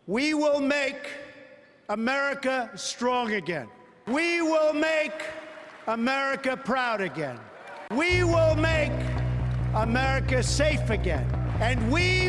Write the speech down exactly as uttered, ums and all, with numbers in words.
We will make America strong again. We will make America proud again. We will make America safe again. And we